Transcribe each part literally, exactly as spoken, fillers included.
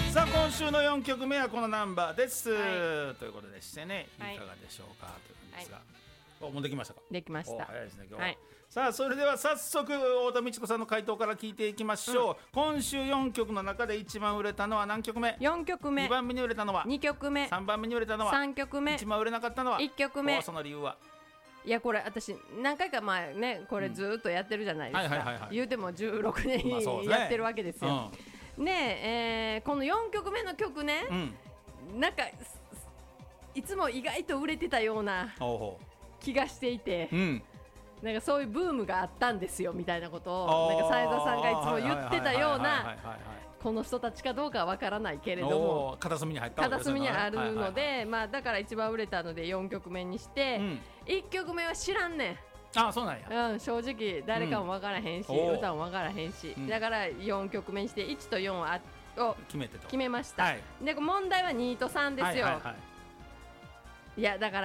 さあ今週のよんきょくめはこのナンバーです、 はい、 ということでしてね、いかがでしょうか、はい、ということですが、はい、おもうできましたか。 できました。 早いですね今日は、 はい、 さあそれでは早速太田美智子さんの回答から聞いていきましょう、うん、今週よんきょくの中で一番売れたのは何曲目。 よんきょくめ。 にばんめに売れたのはにきょくめ。 さんばんめに売れたのはさんきょくめ。 一番売れなかったのはいっきょくめ。 その理由は。 いやこれ私何回か前ねこれずっとやってるじゃないですか。言うてもじゅうろくねん、まあね、やってるわけですよ、うん、ねええー、このよんきょくめの曲ね、うん、なんかいつも意外と売れてたような気がしていて、うん、なんかそういうブームがあったんですよみたいなことをなんか斉田さんがいつも言ってたようなこの人たちかどうかはわからないけれども片隅に入った片隅にあるので、まあだから一番売れたのでよんきょくめにして、うん、いっきょくめは知らんねん。 ああそうなんや、 うん、正直誰かもわからへんし、うん、歌もわからへんし、うん、だからよんきょくめにしていちとよんを決めてと決めました、 はい、 で問題はにとさんですよ、はいはいはい、いやだから、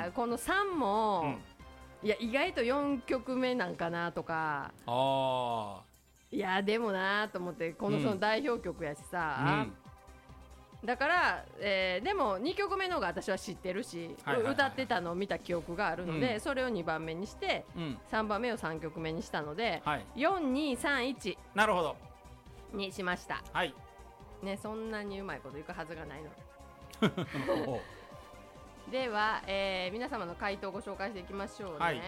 うん、このさんも、うん、いや意外とよんきょくめなんかなとか、 あいやでもなと思ってこの人の代表曲やしさ、うん、だから、えー、でもにきょくめの方が私は知ってるし、はいはいはい、歌ってたのを見た記憶があるので、うん、それをにばんめにして、うん、さんばんめをさんきょくめにしたので、はい、よんにさんいちなるほどにしました、 はいね、そんなにうまいこといくはずがないのでは、えー、皆様の回答をご紹介していきましょうね、はい、こ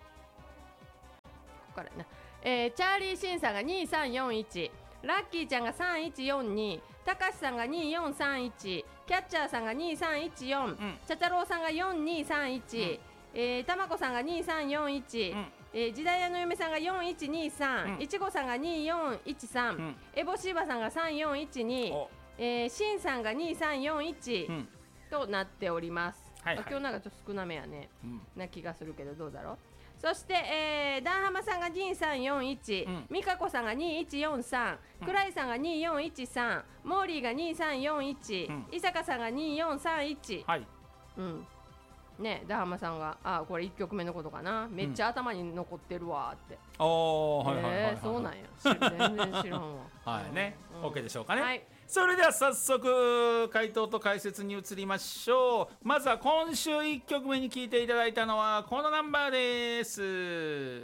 こからな、えー、チャーリーシンさんがにさんよんいち、ラッキーちゃんがさんいちよんに、たかしさんがによんさんいち、キャッチャーさんがにさんいちよん、うん、チャチャローさんがよんにさんいち、うん、えー、たまこさんがにさんよんいち、うん、えー、時代屋の嫁さんがよんいちにさん、うん、いちごさんがによんいちさん、うん、エボシーバさんがさんよんいちに、えー、シンさんがにさんよんいち、うん、となっております、はいはい、今日なんかちょっと少なめやね、うん、な気がするけどどうだろう。そして、えー、ダンハマさんがにさんよんいち、うん、ミカコさんがにいちよんさん、うん、クライさんがによんいちさん、モーリーがにさんよんいち、うん、伊坂さんがによんさんいち、はい、うんね、ダンハマさんがあこれいっきょくめのことかな、めっちゃ頭に残ってるわって、うん、 おー、はいはいはいはい、 えー、そうなんや全然知らんわはいね、うん、OK でしょうかね、はい、 それでは早速回答と解説に移りましょう。まずは今週いっきょくめに聴いていただいたのはこのナンバーです。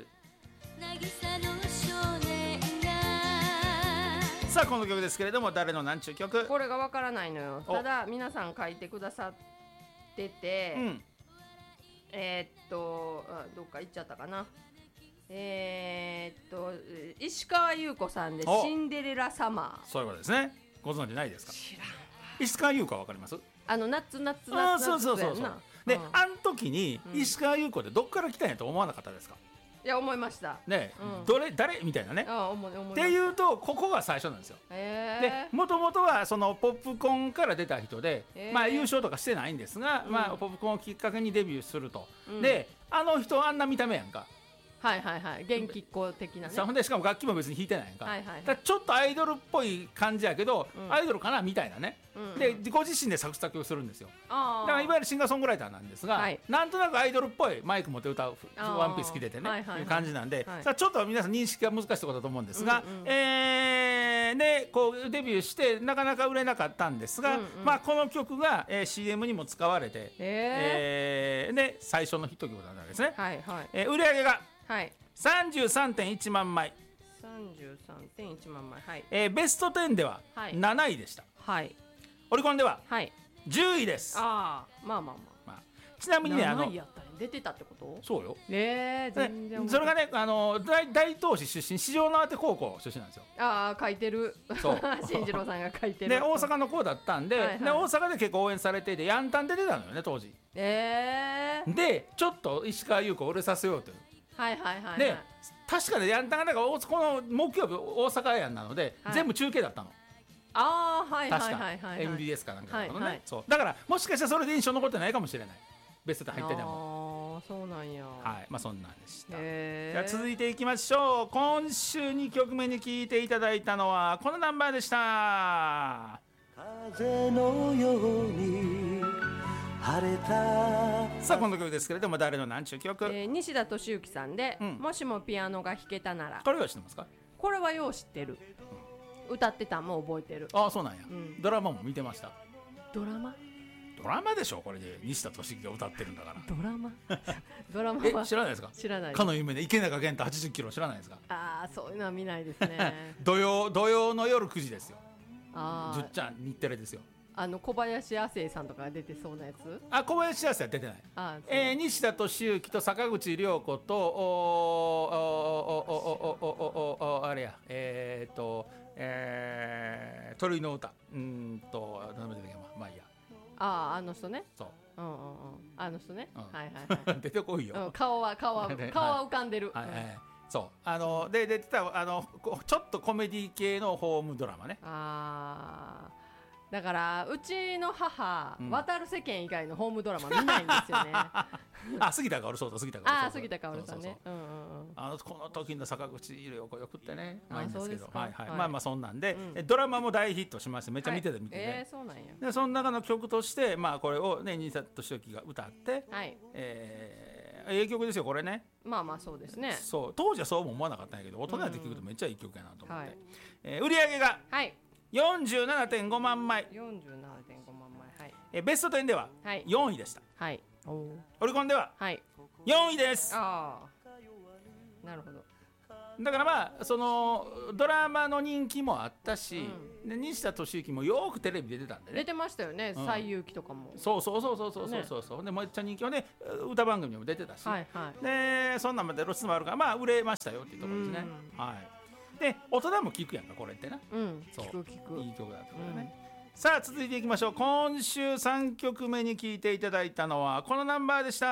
渚の少年が、さあこの曲ですけれども誰の何ちゅう曲、 これがわからないのよ。ただ皆さん書いてくださってて、うん、えー、っとあどっか行っちゃったかな、えー、っと石川優子さんでシンデレラサマー。 そういうことですね。ご存知ないですか。 知らんわ。 石川優子はわかります。 あの夏夏夏夏そうそうそうそうで、うん、あの時に石川優子ってどっから来たんやと思わなかったですか。 いや思いましたね、うん、どれ誰みたいなね。 あ思い思いっていうとここが最初なんですよ。でもともとはそのポップコーンから出た人で、まあ、優勝とかしてないんですが、うん、まあ、ポップコーンをきっかけにデビューすると、うん、であの人あんな見た目やんか。 はいはいはい、元気っ子的なね。 ほんでしかも楽器も別に弾いてないやんか、 はいはいはい、 だちょっとアイドルっぽい感じやけど、うん、アイドルかなみたいなね、うんうん、でご自身で作詞作曲するんですよ。だからいわゆるシンガーソングライターなんですが、はい、なんとなくアイドルっぽいマイク持って歌うワンピース着ててね、はいはいはい、いう感じなんで、はい、さちょっと皆さん認識が難しいところだと思うんですが、うんうん、えー、でこうデビューしてなかなか売れなかったんですが、うんうん、まあ、この曲が、えー、シーエム にも使われて、えーえー、で最初のヒット曲なんですね、はいはい、えー、売り上げが、はい、さんじゅうさんてんいちまんまい、 さんじゅうさんてんいちまんまい、はい、 えー、ベストじゅうではなないでした、はい、オリコンではじゅういです、 はい、あまあまあまあ、まあ、 ちなみにねなないやったね、出てたってこと。そうよ、えー、全然それがね、あの 大, 大東市出身、四条畷高校出身なんですよ。 ああ書いてる、そう進次郎さんが書いてるで大阪の子だったんで、はいはい、で大阪で結構応援されていてヤンタンで出たのよね当時、えー、でちょっと石川優子を売れさせようという、はいはいはい、はい、で確かにヤンタンがなんかこの木曜日大阪やんなので、はい、全部中継だったの。 ああはいはいはいはい、はい、 エムビーエス かなんかのね、はいはい、そうだからもしかしたらそれで印象残ってないかもしれない、ベストで入ってても。 ああそうなんや、 はい、まあそんなんでした。じゃあ続いていきましょう。今週にきょくめに聴いていただいたのはこのナンバーでした。風のように晴れた。さあこの曲ですけれども誰の何ちゅう曲、 えー、西田敏行さんで、うん、もしもピアノが弾けたなら。 これは知ってますか。 これはよう知ってる、 歌ってたんも覚えてる。 ああそうなんや、うん、ドラマも見てました。 ドラマドラマでしょこれで西田敏行が歌ってるんだから。 ドラマドラマはえ知らないですか。 知らない。 かの夢で池中玄太はちじゅっキロ知らないですか。 ああそういうのは見ないですね土曜土曜の夜くじですよ。 あじゅっちゃん日テレですよ。 あの小林亜生さんとかが出てそうなやつ。 あ小林亜生は出てない。あえー、西田敏行と坂口涼子とおおおおおおおあれやえー、っとえー、鳥の歌うんと何も出てけまあいいや。 あああの人ね。 そう。 うんうんうん。あの人ね。うん、はいはいはい。 出てこいよ。 うん、顔は顔は顔は浮かんでる。 はいはい。はい、そうあので出てたあのちょっとコメディ系のホームドラマね。 ああ。だからうちの母、うん、渡る世間以外のホームドラマ見ないんですよね。 あ杉田薫そうだ杉田薫。 あ杉田薫さんね。 あのこの時の坂口涼子よくってね。まあいいんですけど。 はいはい。まあまあそんなんで、うん、ドラマも大ヒットしましてめっちゃ見てて見てて。 えー、そうなんや。 でその中の曲としてまあこれをね西田敏行が歌って、 はい。 えー、ええ曲ですよこれね。 まあまあそうですね。 そう当時はそうも思わなかったんやけど大人で聴くとめっちゃいい曲やなと思って。はい、えー、売り上げが。 はい。 よんじゅうななてんごまんまい。 よんじゅうななてんごまんまい。はい。 えベストテンではよんいでした。 はい。 オリコンでははいよんいです。 ああ。なるほど。 だからまあそのドラマの人気もあったし、うん、で西田敏行もよくテレビ出てたんでね。 出てましたよね。西遊記とかも。 そうそうそうそうそうそうそうそう。ね、でめっちゃ人気はね歌番組にも出てたし、はいはい、でそんなんまで露出もあるからまあ売れましたよっていうところですね。はい。で大人も聴くやんかこれってな。 うん。そう聞く聞く。 いい曲だったからね。うん、さあ続いていきましょう。今週さんきょくめに聴いていただいたのはこのナンバーでした。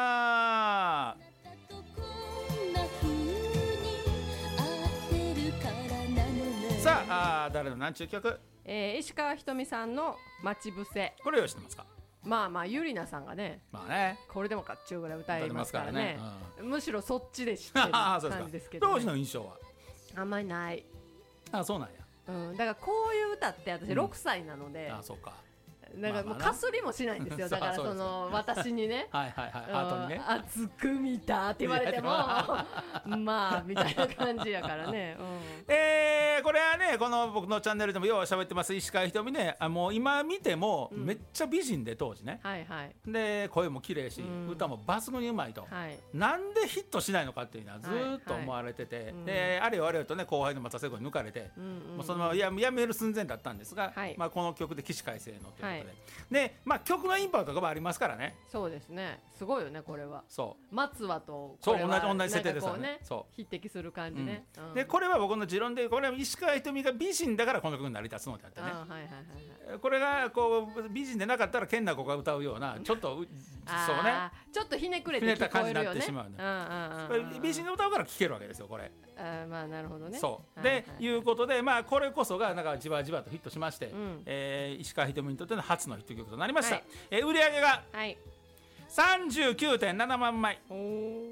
さあ、あ誰の何ちゅう曲、 えー、石川ひとみさんの待ち伏せ。 これよ知ってますか。 まあまあゆりなさんがね、 まあねこれでもかっちゅうぐらい歌いますからね、 うん、 むしろそっちで知ってる感じですけど、ね、 当時の印象はあんまりない。 あそうなんや、 うん、だからこういう歌って私ろくさいなので、 うん、あそうかなんかもうかすりもしないんですよ。だからその私にねはいはいはいアートにね熱く見たって言われてもまあみたいな感じやからね、うん、 えー、これはねこの僕のチャンネルでもよう喋ってます石川ひとみね。あもう今見てもめっちゃ美人で当時ね、 うん、はいはいで声も綺麗し、うん、歌も抜群にうまいと、はい、なんでヒットしないのかっていうのはずっと思われてて、はいはい、であれよあれよとね後輩の松田聖子に抜かれて、うんうんうん、もうそのままやめる寸前だったんですが、はい、まあ、この曲で起死回生のということで、はい、でまあ、曲のインパクトがありますからね。 そうですねすごいよねこれは。 そう松葉とこれはそう同じ同じ設定ですからね。 そう匹敵する感じね、 うんうん、でこれは僕の持論でこれは石川ひとみが美人だからこの曲に成り立つのであってね、あ、はいはいはいはい、これがこう美人でなかったら健な子が歌うようなちょっとそうねちょっとひねくれて聞こえるよね、ひねった感じになってしまうね、 うんうんうん、美人が歌うから聴けるわけですよこれ。 あまあなるほどね。 そうで、はいはい、いうことで、まあ、これこそがなんかじわじわとヒットしまして、うん、えー、石川ひとみにとっての初のヒット曲となりました、はい、えー、売り上げが さんじゅうきゅうてんななまんまい、はい、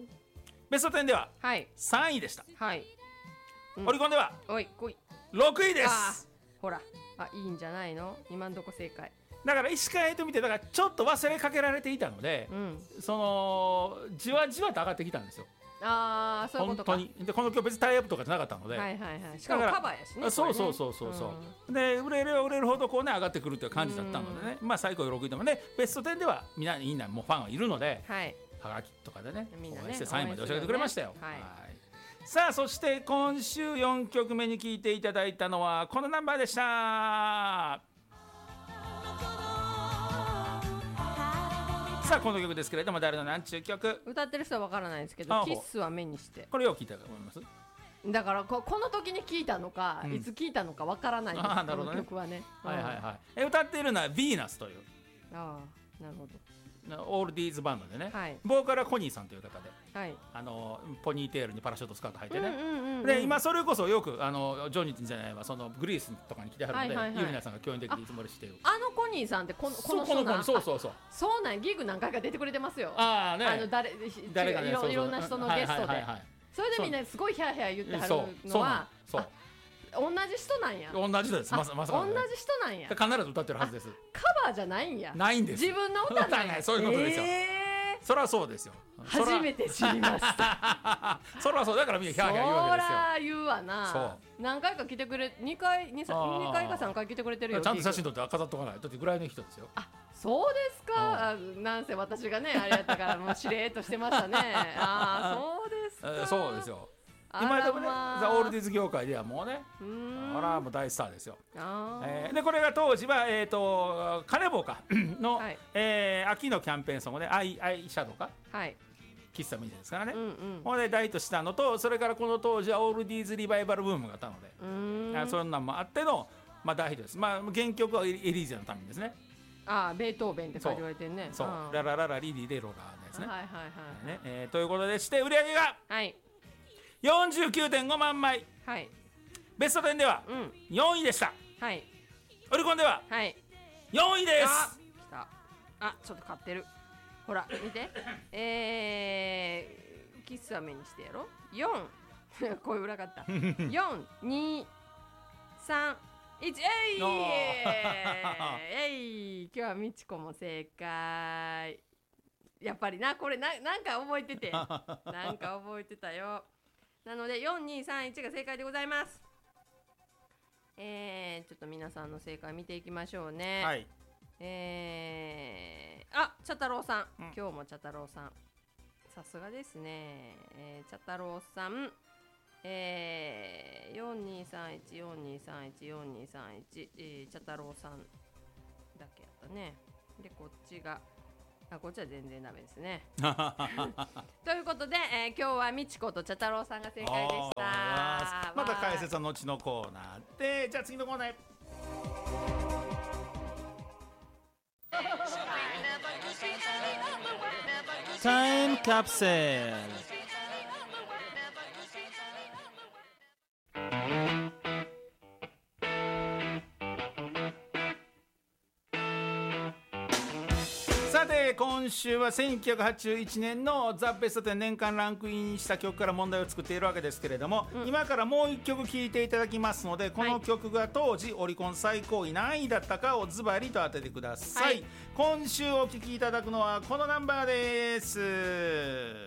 ベストテンではさんいでした、はい、うん、オリコンではおいこいろくいです。 ほらあいいんじゃないの今んとこ正解だから石川ひとみってだからちょっと忘れかけられていたので、うん、そのじわじわと上がってきたんですよ。 ああそういうことか。 本当にでこの曲別にタイアップとかじゃなかったので、 はいはいはい、しかもカバーやしね。 そうそうそうそうそう、うん、で売れれば売れるほどこうね上がってくるという感じだったのでね、まあ最高ろくいでもねベストテンではみんなみんなもうファンがいるので、はい、はがきとかでねみんなね応援してさんいまで教えてくれましたよ。はい、はい、さあそして今週よんきょくめに聴いていただいたのはこのナンバーでした。さあこの曲ですけれども誰のなんちゅう曲。 歌ってる人はわからないですけどキッスは目にしてこれを聞いたと思います。 だから こ, この時に聞いたのか、うん、いつ聞いたのかわからないです。あなるほど、ね、この曲はね、 はいはいはい、え歌っているのはヴィーナスというああなるほどオールディーズバンドでね、はい、ボーカルはコニーさんという方で、はい、あのポニーテールにパラシュートスカート履いてね、うんうんうんうん、で今それこそよくあのジョニーじゃないわそのグリースとかに来てはるので、はいはいはい、ユリナさんが共演的にいつもりしているあ, あのコニーさんってこのこの人なんそうそうそうそうなんギグ何回か出てくれてますよ。 あ、ね、 あの 誰, 誰か、ね、い, ろいろんな人のゲストで、はいはいはいはい、それでみんなすごいヒャーヒャー言ってはるのはそう同じ人なんや。 同じです。まさまさか、ね、 同じ人なんや。 必ず歌ってるはずです。 カバーじゃないんや。 ないんです。 自分の歌なんや。 そういうことですよ。 えそらそうですよ。 初めて知りましたそらそうだからみんなヒャーヒャー言うわけですよ。 そら言うわな。そう何回か来てくれにかい 2, 2回かさんかい来てくれてるよ。 ちゃんと写真撮って飾っとかないだってぐらいの人ですよ。 あ、そうですか。なんせ私がねあれやったからもうしれーっとしてましたね。ああそうですか、 えー、そうですよ。今でもね、ザ・オールディーズ業界ではもうね、あらもう大スターですよ。あ、えー、でこれが当時は、えー、とカネボウかの、はい、えー、秋のキャンペーンソングでアイアイシャドウか、はい、喫茶みたいですからね、うんうん、ほんで大としたのと、それからこの当時はオールディーズリバイバルブームがあったので、うん、そんなんもあっての、まあ、大ヒットです。まあ、原曲はエリーゼのためにですね。 ああ、ベートーベンって書いて言われてるね。 そう、そうララララリリレロラのやつね。 はいはいはい、 ね、えー、ということでして売り上げが、はい、よんじゅうきゅうてんごまんまい、はい、ベストテンではよんいでした、はい、オリコンではよんいです。 あ、来た。あ、ちょっと買ってる。ほら見てえー、喫茶目にしてやろ。よん声裏かったよん、に、さん、いち、えいえい、今日はみちこも正解。やっぱりな、これ な, なんか覚えててなんか覚えてたよ。なのでよん、に、さん、いちが正解でございます。えー、ちょっと皆さんの正解見ていきましょうね。はい、えー、あ、茶太郎さん、うん、今日も茶太郎さんさすがですね、えー、茶太郎さん、えー、よんにさんいち、よんにさんいち、よんにさんいち、えー、茶太郎さんだけやったね。でこっちがあ、こっちは全然ダメですねということで、えー、今日はみちこと茶太郎さんが正解でした。 また解説は後のコーナーで。じゃあ次のコーナーへ。タイムカプセル。さて今週はせんきゅうひゃくはちじゅういちねんのザ・ベストテン年間ランクインした曲から問題を作っているわけですけれども、うん、今からもういっきょく聴いていただきますので、この曲が当時オリコン最高位何位だったかをズバリと当ててください、はい、今週お聴きいただくのはこのナンバーです。